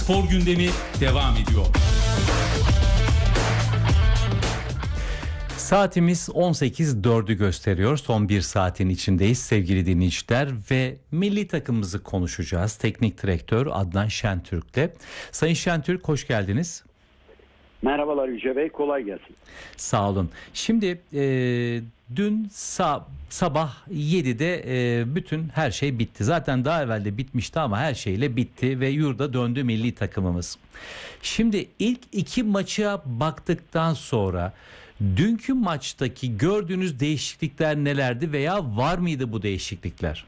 Spor gündemi devam ediyor. Saatimiz 18.04'ü gösteriyor. Son bir saatin içindeyiz sevgili dinleyiciler ve milli takımımızı konuşacağız. Teknik direktör Adnan Şentürk'le. Sayın Şentürk, hoş geldiniz. Merhabalar Yüce Bey, kolay gelsin. Sağ olun. Şimdi dün sabah 7'de bütün her şey bitti. Zaten daha evvel de bitmişti ama her şeyle bitti ve yurda döndü milli takımımız. Şimdi ilk iki maça baktıktan sonra dünkü maçtaki gördüğünüz değişiklikler nelerdi veya var mıydı bu değişiklikler?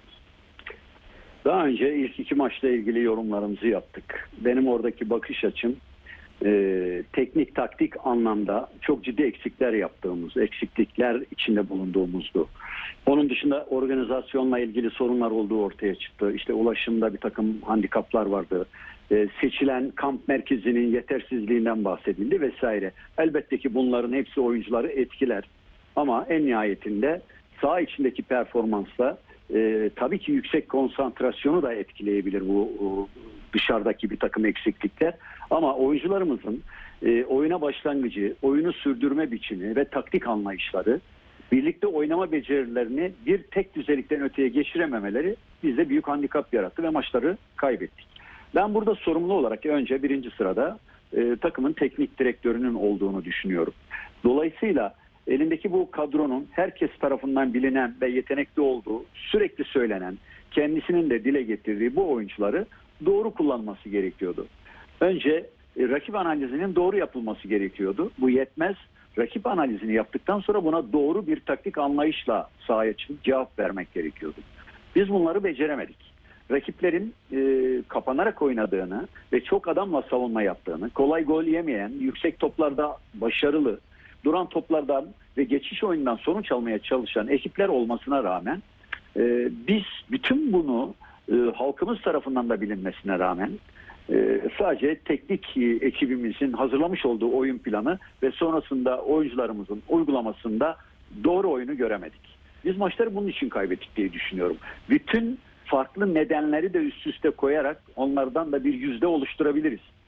Daha önce ilk iki maçla ilgili yorumlarımızı yaptık. Benim oradaki bakış açım teknik taktik anlamda çok ciddi eksiklikler içinde bulunduğumuzdu. Onun dışında organizasyonla ilgili sorunlar olduğu ortaya çıktı. İşte ulaşımda bir takım handikaplar vardı. Seçilen kamp merkezinin yetersizliğinden bahsedildi vesaire. Elbette ki bunların hepsi oyuncuları etkiler. Ama en nihayetinde saha içindeki performansla tabii ki yüksek konsantrasyonu da etkileyebilir bu dışarıdaki bir takım eksiklikler. Ama oyuncularımızın oyuna başlangıcı, oyunu sürdürme biçimi ve taktik anlayışları, birlikte oynama becerilerini bir tek düzelikten öteye geçirememeleri bizde büyük handikap yarattı ve maçları kaybettik. Ben burada sorumlu olarak önce birinci sırada takımın teknik direktörünün olduğunu düşünüyorum. Dolayısıyla elindeki bu kadronun herkes tarafından bilinen ve yetenekli olduğu, sürekli söylenen, kendisinin de dile getirdiği bu oyuncuları doğru kullanması gerekiyordu. Önce rakip analizinin doğru yapılması gerekiyordu. Bu yetmez. Rakip analizini yaptıktan sonra buna doğru bir taktik anlayışla sahaya çıkıp cevap vermek gerekiyordu. Biz bunları beceremedik. Rakiplerin kapanarak oynadığını ve çok adamla savunma yaptığını, kolay gol yemeyen, yüksek toplarda başarılı, duran toplardan ve geçiş oyundan sonuç almaya çalışan ekipler olmasına rağmen biz bütün bunu halkımız tarafından da bilinmesine rağmen sadece teknik ekibimizin hazırlamış olduğu oyun planı ve sonrasında oyuncularımızın uygulamasında doğru oyunu göremedik. Biz maçları bunun için kaybettik diye düşünüyorum. Bütün farklı nedenleri de üst üste koyarak onlardan da bir yüzde oluşturabiliriz.